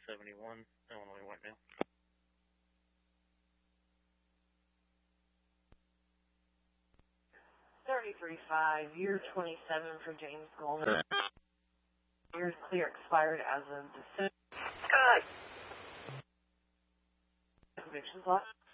71, Illinois White Male. 33.5, year 27 for James Goldman. Years clear expired as of December. Convictions lost.